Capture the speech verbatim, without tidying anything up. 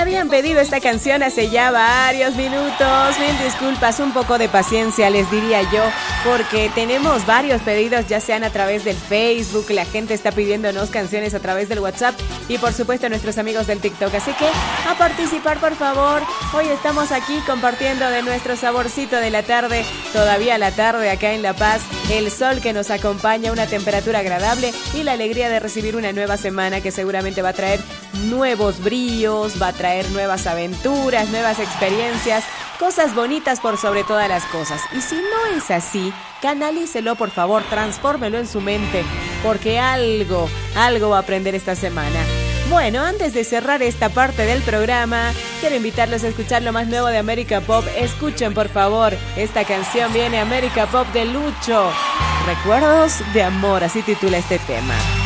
habían pedido esta canción hace ya varios minutos. Mil disculpas, un poco de paciencia les diría yo, porque tenemos varios pedidos, ya sean a través del Facebook, la gente está pidiéndonos canciones a través del WhatsApp y por supuesto nuestros amigos del TikTok. Así que a participar, por favor. Hoy estamos aquí compartiendo de nuestro saborcito de la tarde, todavía la tarde acá en La Paz, el sol que nos acompaña, una temperatura agradable y la alegría de recibir una nueva semana que seguramente va a traer nuevos bríos, va a traer nuevas aventuras, nuevas experiencias, cosas bonitas por sobre todas las cosas. Y si no es así, canalícelo, por favor, transfórmelo en su mente, porque algo, algo va a aprender esta semana. Bueno, antes de cerrar esta parte del programa, quiero invitarlos a escuchar lo más nuevo de América Pop. Escuchen, por favor, esta canción viene América Pop de Lucho. Recuerdos de amor, así titula este tema.